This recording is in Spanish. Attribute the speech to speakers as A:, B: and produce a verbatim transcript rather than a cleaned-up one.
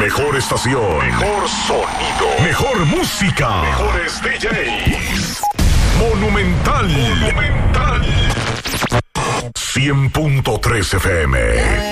A: Mejor estación. Mejor sonido. Mejor música. Mejores D Js. Monumental. Monumental. cien punto tres F M.